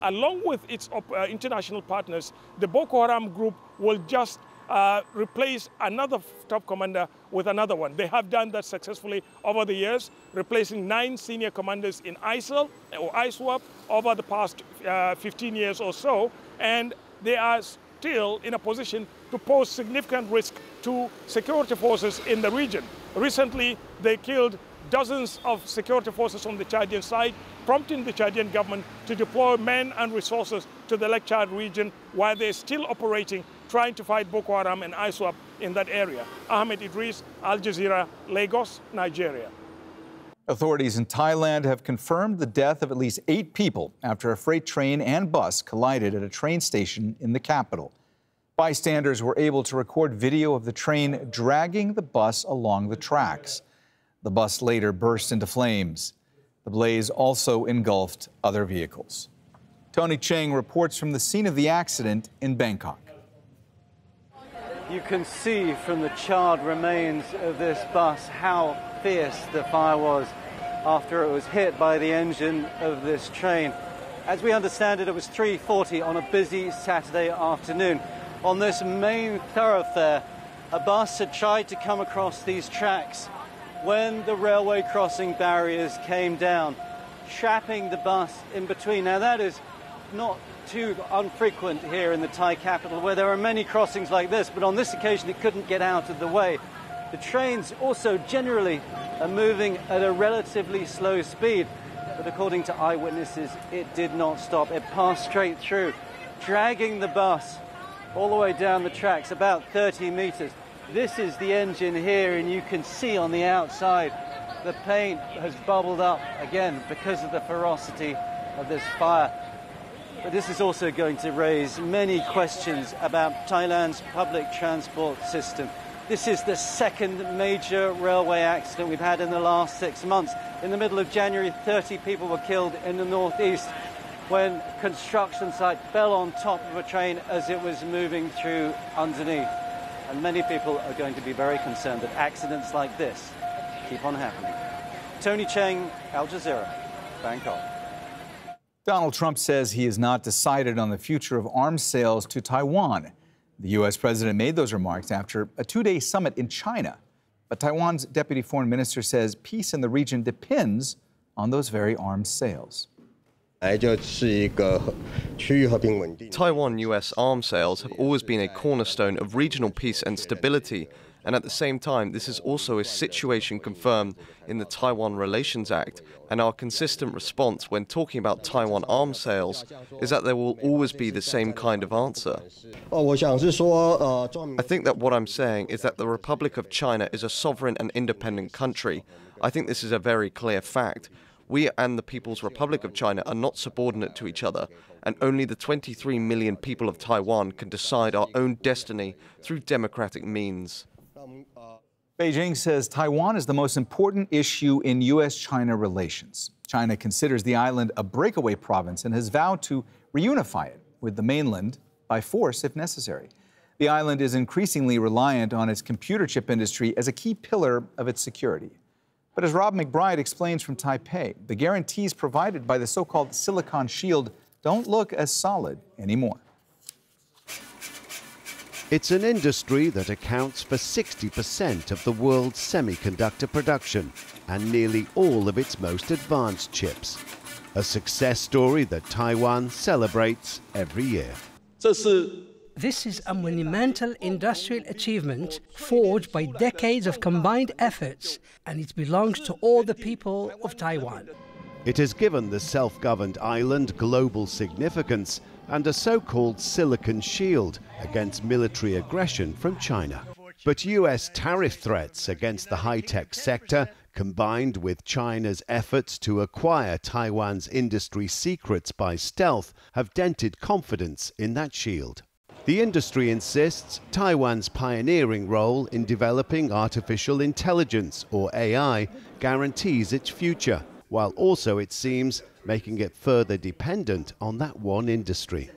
Along with its international partners, the Boko Haram group will just replace another top commander with another one. They have done that successfully over the years, replacing 9 senior commanders in ISIL or ISWAP over the past 15 years or so, and they are still in a position to pose significant risk to security forces in the region. Recently, they killed dozens of security forces on the Chadian side, prompting the Chadian government to deploy men and resources to the Lake Chad region while they're still operating, trying to fight Boko Haram and ISWAP in that area. Ahmed Idris, Al Jazeera, Lagos, Nigeria. Authorities in Thailand have confirmed the death of at least 8 people after a freight train and bus collided at a train station in the capital. Bystanders were able to record video of the train dragging the bus along the tracks. The bus later burst into flames. The blaze also engulfed other vehicles. Tony Cheng reports from the scene of the accident in Bangkok. You can see from the charred remains of this bus how fierce the fire was after it was hit by the engine of this train. As we understand it, it was 3:40 on a busy Saturday afternoon. On this main thoroughfare, a bus had tried to come across these tracks when the railway crossing barriers came down, trapping the bus in between. Now, that is not too unfrequent here in the Thai capital, where there are many crossings like this, but on this occasion it couldn't get out of the way. The trains also generally are moving at a relatively slow speed, but according to eyewitnesses, it did not stop. It passed straight through, dragging the bus all the way down the tracks, about 30 meters. This is the engine here, and you can see on the outside the paint has bubbled up again because of the ferocity of this fire. But this is also going to raise many questions about Thailand's public transport system. This is the second major railway accident we've had in the last 6 months. In the middle of January, 30 people were killed in the northeast when a construction site fell on top of a train as it was moving through underneath. And many people are going to be very concerned that accidents like this keep on happening. Tony Cheng, Al Jazeera, Bangkok. Donald Trump says he has not decided on the future of arms sales to Taiwan. The U.S. president made those remarks after a 2-day summit in China. But Taiwan's deputy foreign minister says peace in the region depends on those very arms sales. Taiwan-US arms sales have always been a cornerstone of regional peace and stability, and at the same time, this is also a situation confirmed in the Taiwan Relations Act, and our consistent response when talking about Taiwan arms sales is that there will always be the same kind of answer. I think that what I'm saying is that the Republic of China is a sovereign and independent country. I think this is a very clear fact. We and the People's Republic of China are not subordinate to each other, and only the 23 million people of Taiwan can decide our own destiny through democratic means. Beijing says Taiwan is the most important issue in U.S.-China relations. China considers the island a breakaway province and has vowed to reunify it with the mainland by force if necessary. The island is increasingly reliant on its computer chip industry as a key pillar of its security. But as Rob McBride explains from Taipei, the guarantees provided by the so-called Silicon Shield don't look as solid anymore. It's an industry that accounts for 60% of the world's semiconductor production and nearly all of its most advanced chips. A success story that Taiwan celebrates every year. This is a monumental industrial achievement forged by decades of combined efforts, and it belongs to all the people of Taiwan. It has given the self-governed island global significance and a so-called Silicon Shield against military aggression from China. But US tariff threats against the high-tech sector, combined with China's efforts to acquire Taiwan's industry secrets by stealth, have dented confidence in that shield. The industry insists Taiwan's pioneering role in developing artificial intelligence, or AI, guarantees its future, while also, it seems, making it further dependent on that one industry.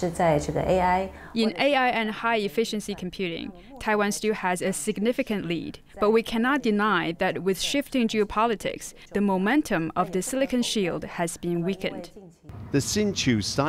In AI and high-efficiency computing, Taiwan still has a significant lead, but we cannot deny that with shifting geopolitics, the momentum of the Silicon Shield has been weakened. The Hsinchu